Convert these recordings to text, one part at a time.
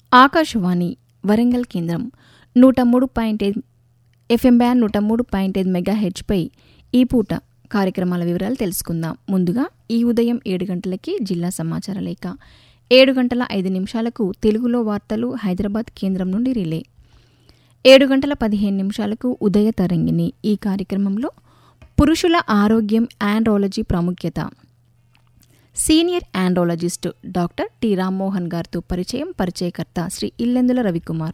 ఆకాశవాణి వరంగల్ కేంద్రం 103.5 FM band 103.5 మెగాహెర్ట్జ్పై ఈ పూట కార్యక్రమాల వివరాలు తెలుసుకుందాం. ముందుగా ఈ ఉదయం 7 గంటలకి జిల్లా సమాచార లేఖ, 7 గంటల 5 నిమిషాలకు తెలుగులో వార్తలు హైదరాబాద్ కేంద్రం నుండి రిలే, 7 గంటల 15 నిమిషాలకు ఉదయ తరంగిణి. ఈ కార్యక్రమంలో పురుషుల ఆరోగ్యం ఆండ్రాలజీ ప్రాముఖ్యత, senior andrologist doctor T Rammohan గారితో పరిచయకర్త శ్రీ ఇల్లెందుల రవికుమార్.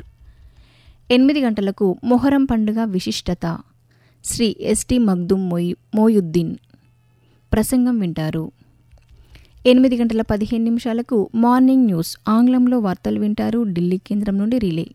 8 గంటలకు మొహరం పండుగ విశిష్టత, శ్రీ ఎస్టి మగ్దుమ్ మోయుద్దీన్ ప్రసంగం వింటారు. 8 గంటల 15 నిమిషాలకు మార్నింగ్ న్యూస్ ఆంగ్లంలో వార్తలు వింటారు, ఢిల్లీ కేంద్రం నుండి రిలే.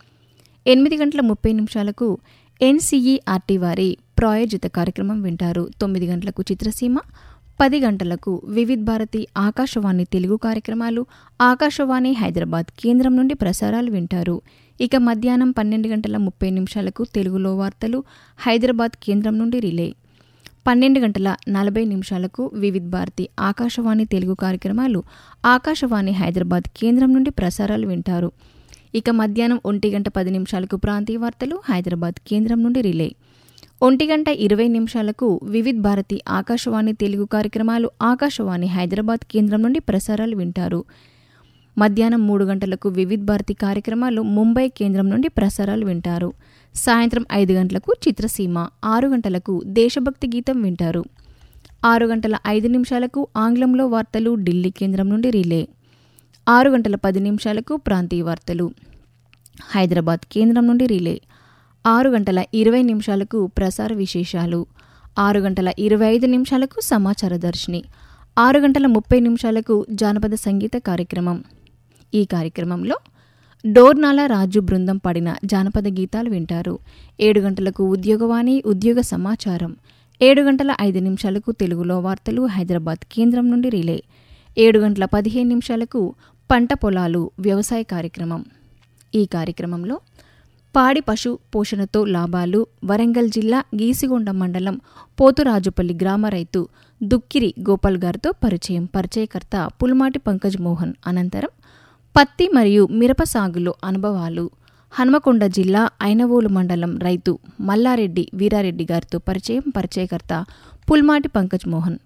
8 గంటల 30 నిమిషాలకు ఎన్సీఈఆర్టీ వారి ప్రాయోజిత కార్యక్రమం వింటారు. 9 గంటలకు చిత్రసీమ, 10 గంటలకు వివిధ్ భారతి ఆకాశవాణి తెలుగు కార్యక్రమాలు ఆకాశవాణి హైదరాబాద్ కేంద్రం నుండి ప్రసారాలు వింటారు. ఇక మధ్యాహ్నం 12 గంటల 30 నిమిషాలకు తెలుగులో వార్తలు హైదరాబాద్ కేంద్రం నుండి రిలే. 12 గంటల 40 నిమిషాలకు వివిధ్ భారతి ఆకాశవాణి తెలుగు కార్యక్రమాలు ఆకాశవాణి హైదరాబాద్ కేంద్రం నుండి ప్రసారాలు వింటారు. ఇక మధ్యాహ్నం 1 గంట 10 నిమిషాలకు ప్రాంతీయ వార్తలు హైదరాబాద్ కేంద్రం నుండి రిలే. 1 గంట 20 నిమిషాలకు వివిధ్ భారతి ఆకాశవాణి తెలుగు కార్యక్రమాలు ఆకాశవాణి హైదరాబాద్ కేంద్రం నుండి ప్రసారాలు వింటారు. మధ్యాహ్నం 3 గంటలకు వివిధ్ భారతి కార్యక్రమాలు ముంబై కేంద్రం నుండి ప్రసారాలు వింటారు. సాయంత్రం 5 గంటలకు చిత్రసీమ, 6 గంటలకు దేశభక్తి గీతం వింటారు. 6 గంటల 5 నిమిషాలకు ఆంగ్లంలో వార్తలు ఢిల్లీ కేంద్రం నుండి రిలే. 6 గంటల 10 నిమిషాలకు ప్రాంతీయ వార్తలు హైదరాబాద్ కేంద్రం నుండి రిలే. 6 గంటల 20 నిమిషాలకు ప్రసార విశేషాలు, 6 గంటల 25 నిమిషాలకు సమాచార దర్శిని, 6 గంటల 30 నిమిషాలకు జానపద సంగీత కార్యక్రమం. ఈ కార్యక్రమంలో డోర్నాల రాజు బృందం పాడిన జానపద గీతాలు వింటారు. 7 గంటలకు ఉద్యోగవాణి ఉద్యోగ సమాచారం, 7 గంటల 5 నిమిషాలకు తెలుగులో వార్తలు హైదరాబాద్ కేంద్రం నుండి రిలే. 7 గంటల 15 నిమిషాలకు పంట పొలాలు వ్యవసాయ కార్యక్రమం. ఈ కార్యక్రమంలో పాడి పశు పోషణతో లాభాలు, వరంగల్ జిల్లా గీసిగొండ మండలం పోతురాజుపల్లి గ్రామ రైతు దుక్కిరి గోపాల్ గారితో పరిచయకర్త పుల్మాటి పంకజ్ మోహన్. అనంతరం పత్తి మరియు మిరప సాగులో అనుభవాలు, హన్మకొండ జిల్లా ఐనవోలు మండలం రైతు మల్లారెడ్డి వీరారెడ్డి గారితో పరిచయకర్త పుల్మాటి పంకజ్ మోహన్.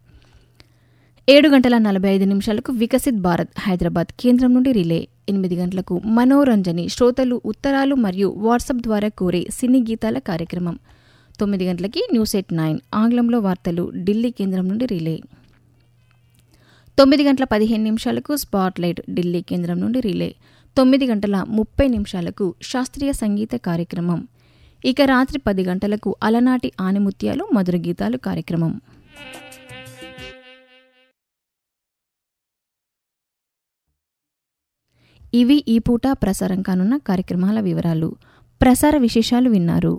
7 గంటల 45 నిమిషాలకు వికసిత్ భారత్ హైదరాబాద్ కేంద్రం నుండి రిలే. 8 గంటలకు మనోరంజని శ్రోతలు ఉత్తరాలు మరియు వాట్సాప్ ద్వారా కోరే సినీ గీతాల కార్యక్రమం. 9 గంటలకి న్యూస్ ఎట్ 9 ఆంగ్లంలో వార్తలు ఢిల్లీ కేంద్రం నుండి రిలే. 9 గంటల 15 నిమిషాలకు స్పాట్లైట్ ఢిల్లీ కేంద్రం నుండి రిలే. 9 గంటల 30 నిమిషాలకు శాస్త్రీయ సంగీత కార్యక్రమం. ఇక రాత్రి 10 గంటలకు అలనాటి ఆనిముత్యాలు మధుర గీతాలు కార్యక్రమం. ఇవి ఈ పూట ప్రసారం కానున్న కార్యక్రమాల వివరాలు. ప్రసార విశేషాలు విన్నారు.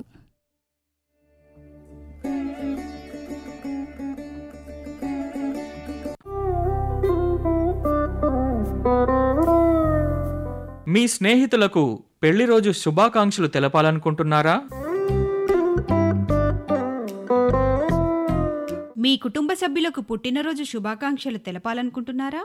మీ స్నేహితులకు పెళ్లి రోజు శుభాకాంక్షలు తెలపాలనుకుంటున్నారా? మీ కుటుంబ సభ్యులకు పుట్టినరోజు శుభాకాంక్షలు తెలపాలనుకుంటున్నారా?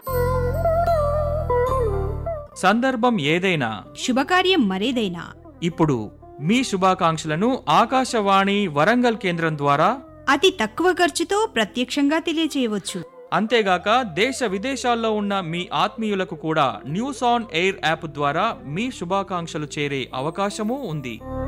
సందర్భం ఏదైనా, శుభకార్యం మరేదైనా, ఇప్పుడు మీ శుభాకాంక్షలను ఆకాశవాణి వరంగల్ కేంద్రం ద్వారా అతి తక్కువ ఖర్చుతో ప్రత్యక్షంగా తెలియజేయవచ్చు. అంతేగాక దేశ విదేశాల్లో ఉన్న మీ ఆత్మీయులకు కూడా న్యూస్ ఆన్ ఎయిర్ యాప్ ద్వారా మీ శుభాకాంక్షలు చేరే అవకాశమూ ఉంది.